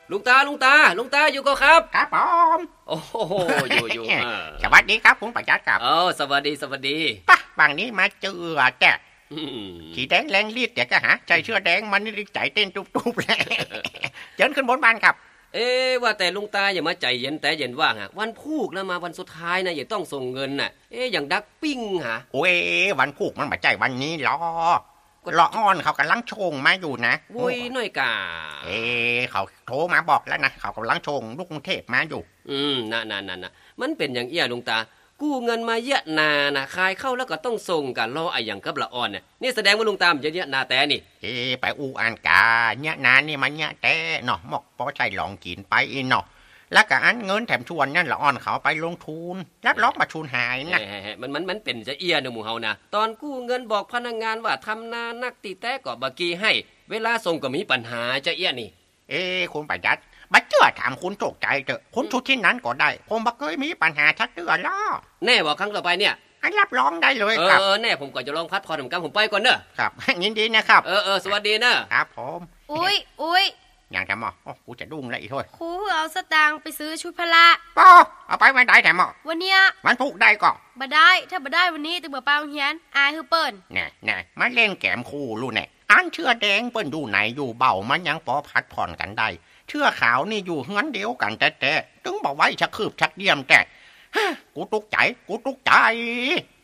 ลุงตาอยู่ก็ครับครับผมโอ้โหอยู่สวัสดีครับคุณประจักษ์ครับสวัสดีปะบางนี้มาเจอแกสีแดงแรงรีดแต่ก็หาใจเชื่อแดงมันนี่ใจเต้นตุ๊บๆเลยเชิญขึ้นบนบ้านครับว่าแต่ลุงตาอย่ามาใจเย็นแต่เย็นว่างอ่ะวันพูกนะมาวันสุดท้ายนะอย่าต้องส่งเงินน่ะอย่างดักปิ้งหะโอ้ยวันพูกมันมาใจวันนี้รออ้อนเขากำลังชงมาอยู่นะโว้ยน้อยกาเขาโทรมาบอกแล้วนะเขากำลังชงลูกกรุงเทพมาอยู่น่ะมันเป็นอย่างเอี้ยลุงตากู้เงินมาเยอะนานะคายเข้าแล้วก็ต้องส่งกันรอไอ้อย่างกับละอ่อนเนี่ยนี่แสดงว่าลุงตามจะเยอะนาแต่นี่ไปอ่านกาเนี่ยนานี่มันเนี่ยแต่เนาะหมอกพอใจลองกินไปเนาะแล้วก็อันเงินแถมชวนนั่นละอ่อนเขาไปลงทุนรับล็อกมาชุนหายนะมันเป็นจะเอี้ยในหมู่เฮานะตอนกู้เงินบอกพนักงานว่าทำนานักตีแต่ก็บากีให้เวลาส่งก็มีปัญหาจะเอี้ยนี่คุณประยัดบัดเจือถามคุณโจกใจเถอะคุณชุดที่นั้นก็ได้ผมบักเคยมีปัญหาชัดเตือนล้อแน่บอกครั้งต่อไปเนี่ยรับรองได้เลยครับแน่ผมก็จะลองพัดพรเหมือนกันผมไปก่อนเนอะครับยินดีนะครับสวัสดีนะครับผมอุ้ยอย่างแถมหมอกูจะดุ้งเลยอีกถ้วยครูเอาสตางค์ไปซื้อชุดพละป้อเอาไปวันใดแถมหมอวันเนี้ยมันพูกได้ก่อบ่ได้ถ้าบ่ได้วันนี้ตึงบ่เปล่าเฮียนอายคือเปิ้นแน่มาเล่นแกมคู่รู้แน่อันเชื่อแดงเปิ้นอยู่ไหนอยู่เบามันยังพอพัดผ่อนกันได้เชื่อขาวนี่อยู่เฮือนเดียวกันแต่ตึงบอกไว้ชักคืบชักเยี่ยมแต่กูตุกใจ